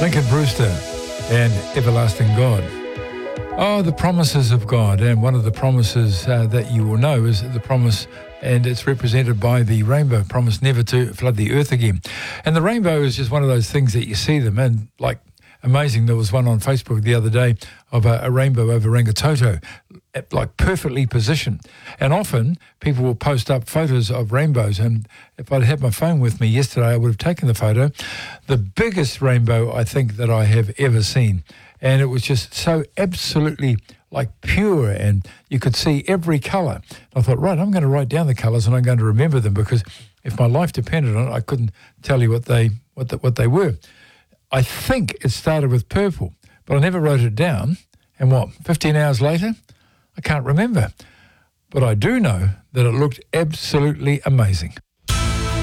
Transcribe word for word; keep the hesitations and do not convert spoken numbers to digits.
Lincoln Brewster and Everlasting God. Oh, the promises of God. And one of the promises uh, that you will know is the promise, and it's represented by the rainbow, promise never to flood the earth again. And the rainbow is just one of those things that you see them, and like amazing, there was one on Facebook the other day of a, a rainbow over Rangitoto, like perfectly positioned. And often people will post up photos of rainbows, and if I'd had my phone with me yesterday, I would have taken the photo. The biggest rainbow I think that I have ever seen. And it was just so absolutely like pure, and you could see every colour. I thought, right, I'm going to write down the colours and I'm going to remember them, because if my life depended on it, I couldn't tell you what they what the, what they were. I think it started with purple, but I never wrote it down. And what, fifteen hours later? I can't remember. But I do know that it looked absolutely amazing.